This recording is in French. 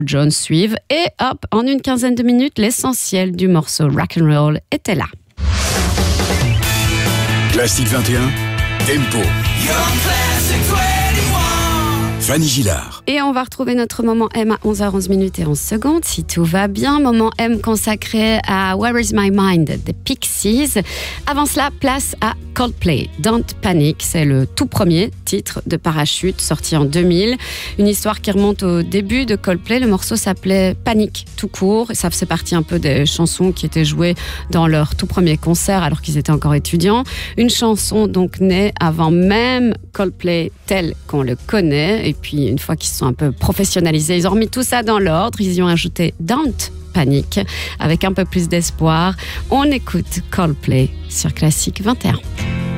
Jones suivent. Et hop, en une quinzaine de minutes, l'essentiel du morceau rock'n'roll était là. Classique 21, Tempo. Fanny Gillard. Et on va retrouver notre moment M à 11h11 et 11 secondes, si tout va bien. Moment M consacré à Where is my mind des Pixies. Avant cela, place à Coldplay. Don't Panic, c'est le tout premier titre de Parachute, sorti en 2000. Une histoire qui remonte au début de Coldplay. Le morceau s'appelait Panic, tout court. Ça faisait partie un peu des chansons qui étaient jouées dans leur tout premier concert alors qu'ils étaient encore étudiants. Une chanson donc née avant même Coldplay tel qu'on le connaît. Et puis une fois qu'ils se sont un peu professionnalisés, ils ont remis tout ça dans l'ordre. Ils y ont ajouté Don't Panic avec un peu plus d'espoir. On écoute Coldplay sur Classique 21.